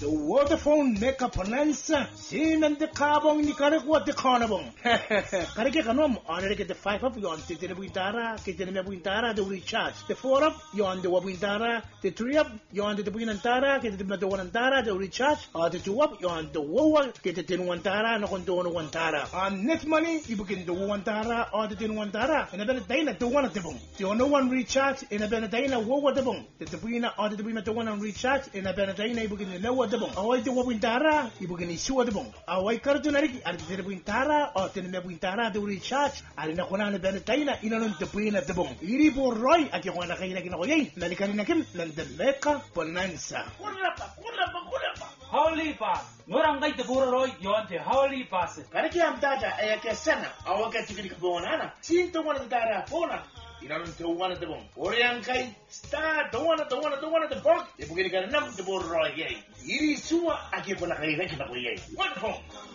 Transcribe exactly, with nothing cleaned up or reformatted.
The Vodafone Mega Bonanza. Sinan de Carbon ni Karagua de Carnival. Karake Kanom, honor get the five up, you on the Wintara, get the Wintara, the recharge. The four up, you on the Wintara, the three up, you on the Winantara, get the Wantara, the recharge, or the two up, you on the Wowa, get the Wantara, no Condono Wantara. On net money, you begin the Wantara or the Wantara, and a Benedina, the one of the boom. The no one recharge in a Benedina, Wowa the boom. The Wina or the Wina, the one on recharge in a Benedina, you begin the lower the boom. Away the Wintara, you begin to show the boom. Away Cardinari, and the Wintara or the Wintara, the recharge, and in a Honana Benedina, in the Buina the boom. Iribo Roy at the one of the Nalikaninakim, and the Mecca Bonanza. Holy pass. Norangay the Burroy, yon the holy pass. Karakiam Dada, Ayakasana, our category Bonana, seem to one of the Dara Pona. You know, to one of the bone. Oriankai, star, the one of the one of the one of the book. If we're going to get enough of the Burroy, yea. Iri Sua, I give one a regular way. Wonderful.